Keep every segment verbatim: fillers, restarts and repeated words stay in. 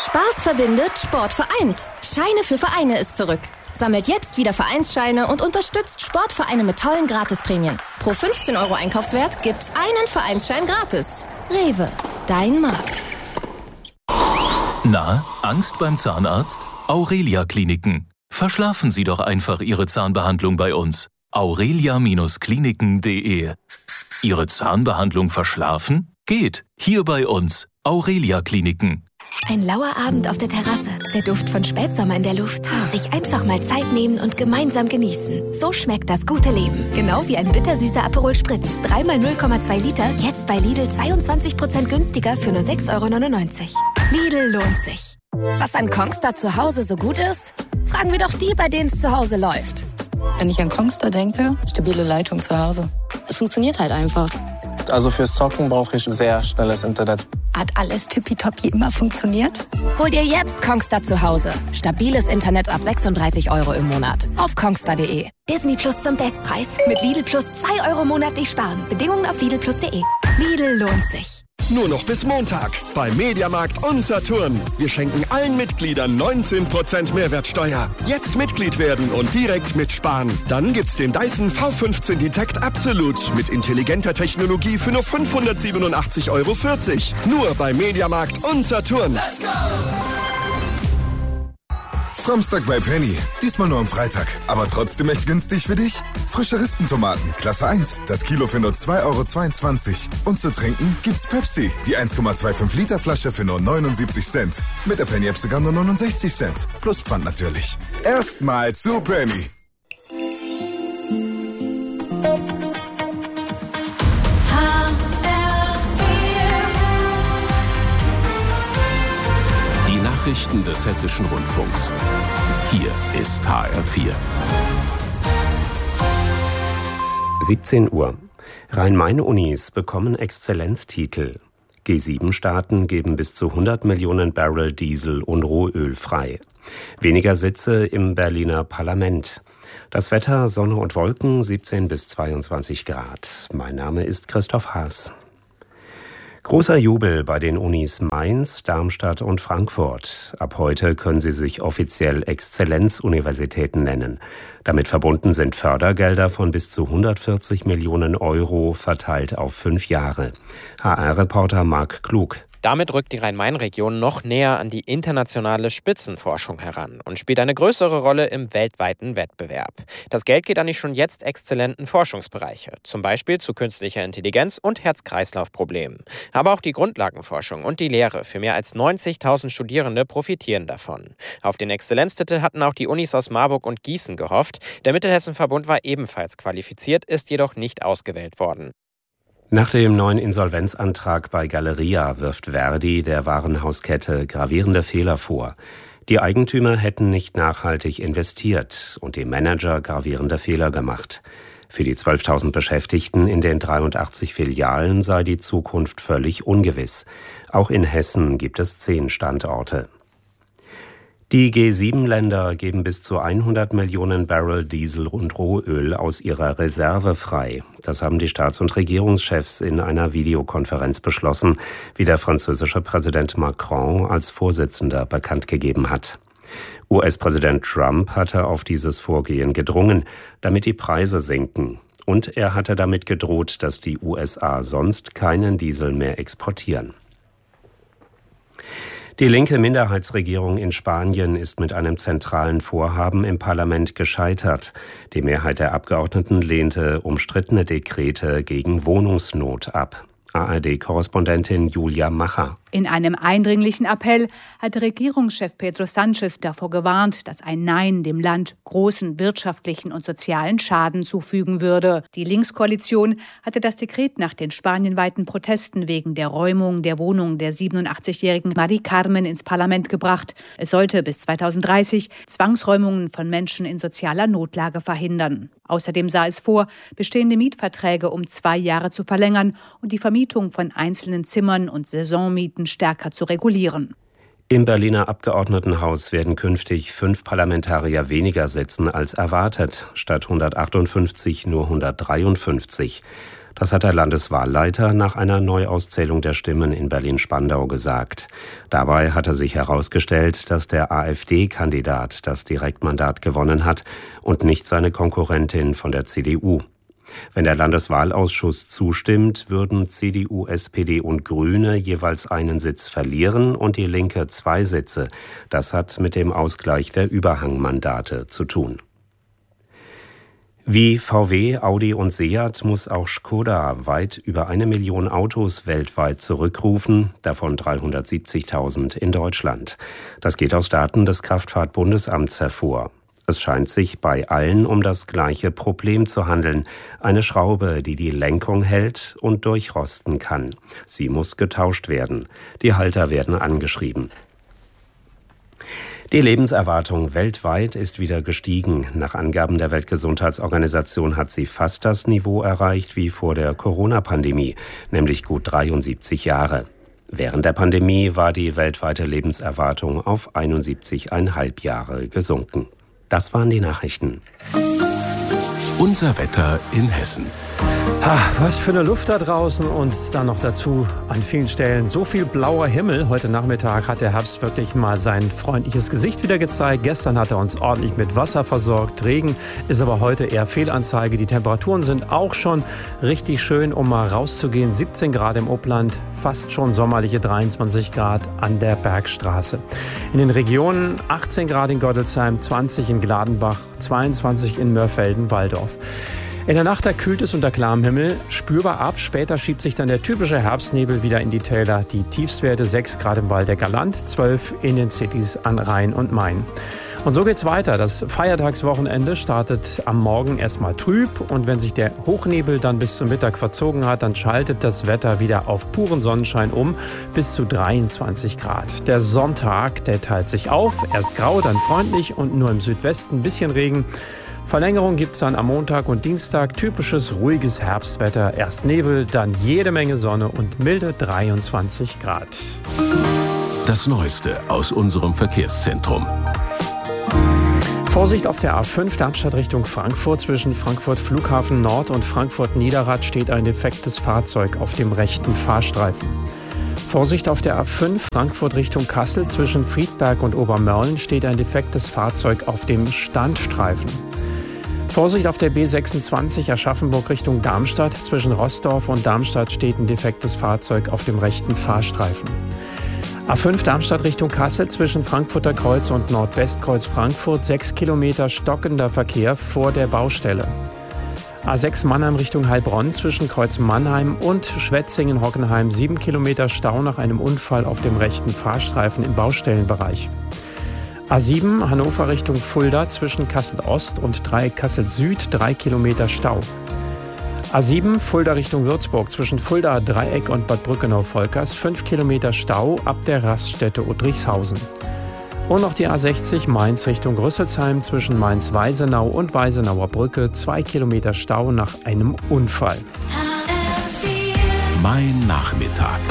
Spaß verbindet, Sport vereint. Scheine für Vereine ist zurück. Sammelt jetzt wieder Vereinsscheine und unterstützt Sportvereine mit tollen Gratisprämien. Pro fünfzehn Euro Einkaufswert gibt's einen Vereinsschein gratis. Rewe, dein Markt. Na, Angst beim Zahnarzt? Aurelia Kliniken. Verschlafen Sie doch einfach Ihre Zahnbehandlung bei uns. aurelia Kliniken punkt de. Ihre Zahnbehandlung verschlafen? Geht. Hier bei uns. Aurelia Kliniken. Ein lauer Abend auf der Terrasse, der Duft von Spätsommer in der Luft. Sich einfach mal Zeit nehmen und gemeinsam genießen. So schmeckt das gute Leben. Genau wie ein bittersüßer Aperol Spritz. Dreimal null Komma zwei Liter, jetzt bei Lidl zweiundzwanzig Prozent günstiger für nur sechs Euro neunundneunzig. Lidl lohnt sich. Was an Kongstar zu Hause so gut ist? Fragen wir doch die, bei denen es zu Hause läuft. Wenn ich an Kongstar denke, stabile Leitung zu Hause. Es funktioniert halt einfach. Also fürs Zocken brauche ich sehr schnelles Internet. Hat alles tippitoppi immer funktioniert? Hol dir jetzt Kongstar zu Hause. Stabiles Internet ab sechsunddreißig Euro im Monat. Auf kongstar punkt de. Disney Plus zum Bestpreis. Mit Lidl Plus zwei Euro monatlich sparen. Bedingungen auf lidl plus punkt de. Lidl lohnt sich. Nur noch bis Montag bei Mediamarkt und Saturn. Wir schenken allen Mitgliedern neunzehn Prozent Mehrwertsteuer. Jetzt Mitglied werden und direkt mitsparen. Dann gibt's den Dyson V fünfzehn Detect Absolut mit intelligenter Technologie für nur fünfhundertsiebenundachtzig Euro vierzig. Nur bei Mediamarkt und Saturn. Let's go! Samstag bei Penny. Diesmal nur am Freitag. Aber trotzdem echt günstig für dich? Frische Rispentomaten, Klasse eins. Das Kilo für nur zwei Euro zweiundzwanzig. Und zu trinken gibt's Pepsi. Die eins Komma fünfundzwanzig Liter Flasche für nur neunundsiebzig Cent. Mit der Penny-App sogar nur neunundsechzig Cent. Plus Pfand natürlich. Erstmal zu Penny. Nachrichten des Hessischen Rundfunks. Hier ist H R vier. siebzehn Uhr. Rhein-Main-Unis bekommen Exzellenztitel. G sieben Staaten geben bis zu hundert Millionen Barrel Diesel und Rohöl frei. Weniger Sitze im Berliner Parlament. Das Wetter, Sonne und Wolken, siebzehn bis zweiundzwanzig Grad. Mein Name ist Christoph Haas. Großer Jubel bei den Unis Mainz, Darmstadt und Frankfurt. Ab heute können sie sich offiziell Exzellenzuniversitäten nennen. Damit verbunden sind Fördergelder von bis zu hundertvierzig Millionen Euro verteilt auf fünf Jahre. H R-Reporter Marc Klug. Damit rückt die Rhein-Main-Region noch näher an die internationale Spitzenforschung heran und spielt eine größere Rolle im weltweiten Wettbewerb. Das Geld geht an die schon jetzt exzellenten Forschungsbereiche, zum Beispiel zu künstlicher Intelligenz und Herz-Kreislauf-Problemen. Aber auch die Grundlagenforschung und die Lehre für mehr als neunzigtausend Studierende profitieren davon. Auf den Exzellenztitel hatten auch die Unis aus Marburg und Gießen gehofft. Der Mittelhessen-Verbund war ebenfalls qualifiziert, ist jedoch nicht ausgewählt worden. Nach dem neuen Insolvenzantrag bei Galeria wirft Verdi der Warenhauskette gravierende Fehler vor. Die Eigentümer hätten nicht nachhaltig investiert und die Manager gravierende Fehler gemacht. Für die zwölftausend Beschäftigten in den dreiundachtzig Filialen sei die Zukunft völlig ungewiss. Auch in Hessen gibt es zehn Standorte. Die G sieben Länder geben bis zu hundert Millionen Barrel Diesel und Rohöl aus ihrer Reserve frei. Das haben die Staats- und Regierungschefs in einer Videokonferenz beschlossen, wie der französische Präsident Macron als Vorsitzender bekannt gegeben hat. U S-Präsident Trump hatte auf dieses Vorgehen gedrungen, damit die Preise sinken. Und er hatte damit gedroht, dass die U S A sonst keinen Diesel mehr exportieren. Die linke Minderheitsregierung in Spanien ist mit einem zentralen Vorhaben im Parlament gescheitert. Die Mehrheit der Abgeordneten lehnte umstrittene Dekrete gegen Wohnungsnot ab. A R D-Korrespondentin Julia Macher. In einem eindringlichen Appell hatte Regierungschef Pedro Sánchez davor gewarnt, dass ein Nein dem Land großen wirtschaftlichen und sozialen Schaden zufügen würde. Die Linkskoalition hatte das Dekret nach den spanienweiten Protesten wegen der Räumung der Wohnung der siebenundachtzigjährigen Mari Carmen ins Parlament gebracht. Es sollte bis zweitausenddreißig Zwangsräumungen von Menschen in sozialer Notlage verhindern. Außerdem sah es vor, bestehende Mietverträge um zwei Jahre zu verlängern und die Vermietung von einzelnen Zimmern und Saisonmieten stärker zu regulieren. Im Berliner Abgeordnetenhaus werden künftig fünf Parlamentarier weniger sitzen als erwartet, statt hundertachtundfünfzig nur hundertdreiundfünfzig. Das hat der Landeswahlleiter nach einer Neuauszählung der Stimmen in Berlin-Spandau gesagt. Dabei hatte sich herausgestellt, dass der AfD-Kandidat das Direktmandat gewonnen hat und nicht seine Konkurrentin von der C D U. Wenn der Landeswahlausschuss zustimmt, würden C D U, S P D und Grüne jeweils einen Sitz verlieren und die Linke zwei Sitze. Das hat mit dem Ausgleich der Überhangmandate zu tun. Wie V W, Audi und Seat muss auch Škoda weit über eine Million Autos weltweit zurückrufen, davon dreihundertsiebzigtausend in Deutschland. Das geht aus Daten des Kraftfahrtbundesamts hervor. Es scheint sich bei allen um das gleiche Problem zu handeln. Eine Schraube, die die Lenkung hält und durchrosten kann. Sie muss getauscht werden. Die Halter werden angeschrieben. Die Lebenserwartung weltweit ist wieder gestiegen. Nach Angaben der Weltgesundheitsorganisation hat sie fast das Niveau erreicht wie vor der Corona-Pandemie, nämlich gut dreiundsiebzig Jahre. Während der Pandemie war die weltweite Lebenserwartung auf einundsiebzig Komma fünf Jahre gesunken. Das waren die Nachrichten. Unser Wetter in Hessen. Ha, was für eine Luft da draußen und dann noch dazu an vielen Stellen so viel blauer Himmel. Heute Nachmittag hat der Herbst wirklich mal sein freundliches Gesicht wieder gezeigt. Gestern hat er uns ordentlich mit Wasser versorgt. Regen ist aber heute eher Fehlanzeige. Die Temperaturen sind auch schon richtig schön, um mal rauszugehen. siebzehn Grad im Upland, fast schon sommerliche dreiundzwanzig Grad an der Bergstraße. In den Regionen achtzehn Grad in Gottelsheim, zwanzig in Gladenbach, zweiundzwanzig in Mörfelden-Walldorf. In der Nacht da kühlt es unter klarem Himmel spürbar ab. Später schiebt sich dann der typische Herbstnebel wieder in die Täler. Die Tiefstwerte sechs Grad im Waldecker Land, zwölf in den Cities an Rhein und Main. Und so geht's weiter. Das Feiertagswochenende startet am Morgen erstmal trüb. Und wenn sich der Hochnebel dann bis zum Mittag verzogen hat, dann schaltet das Wetter wieder auf puren Sonnenschein um bis zu dreiundzwanzig Grad. Der Sonntag, der teilt sich auf. Erst grau, dann freundlich und nur im Südwesten ein bisschen Regen. Verlängerung gibt es dann am Montag und Dienstag. Typisches, ruhiges Herbstwetter. Erst Nebel, dann jede Menge Sonne und milde dreiundzwanzig Grad. Das Neueste aus unserem Verkehrszentrum. Vorsicht auf der A fünf Darmstadt Richtung Frankfurt. Zwischen Frankfurt Flughafen Nord und Frankfurt Niederrad steht ein defektes Fahrzeug auf dem rechten Fahrstreifen. Vorsicht auf der A fünf Frankfurt Richtung Kassel. Zwischen Friedberg und Obermörlen steht ein defektes Fahrzeug auf dem Standstreifen. Vorsicht auf der B sechsundzwanzig Aschaffenburg Richtung Darmstadt. Zwischen Roßdorf und Darmstadt steht ein defektes Fahrzeug auf dem rechten Fahrstreifen. A fünf Darmstadt Richtung Kassel. Zwischen Frankfurter Kreuz und Nordwestkreuz Frankfurt sechs Kilometer stockender Verkehr vor der Baustelle. A sechs Mannheim Richtung Heilbronn. Zwischen Kreuz Mannheim und Schwetzingen-Hockenheim sieben Kilometer Stau nach einem Unfall auf dem rechten Fahrstreifen im Baustellenbereich. A sieben Hannover Richtung Fulda zwischen Kassel Ost und Dreieck Kassel Süd drei Kilometer Stau. A sieben Fulda Richtung Würzburg zwischen Fulda Dreieck und Bad Brückenau-Volkers fünf Kilometer Stau ab der Raststätte Udrichshausen. Und noch die A sechzig Mainz Richtung Rüsselsheim zwischen Mainz-Weisenau und Weisenauer Brücke zwei Kilometer Stau nach einem Unfall. Mein Nachmittag.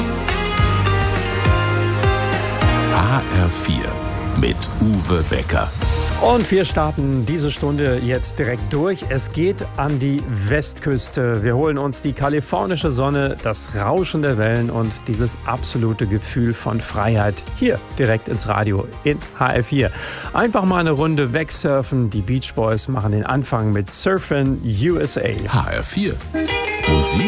H R vier mit Uwe Becker. Und wir starten diese Stunde jetzt direkt durch. Es geht an die Westküste. Wir holen uns die kalifornische Sonne, das Rauschen der Wellen und dieses absolute Gefühl von Freiheit hier direkt ins Radio in H R vier. Einfach mal eine Runde wegsurfen. Die Beach Boys machen den Anfang mit Surfin' U S A. H R vier. Musik